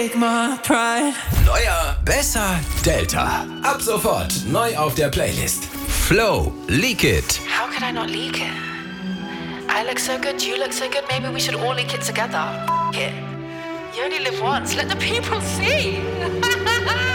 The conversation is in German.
take my pride. Neuer, besser, Delta. Ab sofort neu auf der Playlist. Flow, Leak It. How could I not leak it? I look so good, you look so good, maybe we should all leak it together. It. You only live once, let the people see.